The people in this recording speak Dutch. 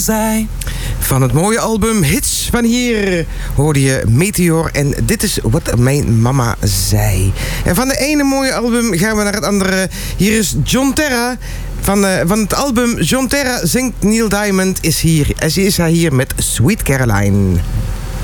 Zij. Van het mooie album Hits van Hier hoorde je Meteor en dit is wat mijn mama zei. En van de ene mooie album gaan we naar het andere. Hier is John Terra. Van het album John Terra zingt Neil Diamond is hier. En ze is hier met Sweet Caroline.